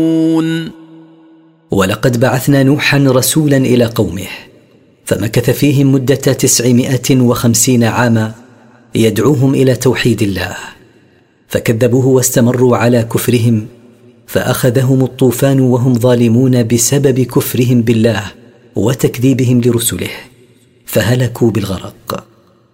ولقد بعثنا نوحا رسولا إلى قومه فمكث فيهم مدة 950 عاما يدعوهم إلى توحيد الله، فكذبوه واستمروا على كفرهم فأخذهم الطوفان وهم ظالمون بسبب كفرهم بالله وتكذيبهم لرسله، فهلكوا بالغرق.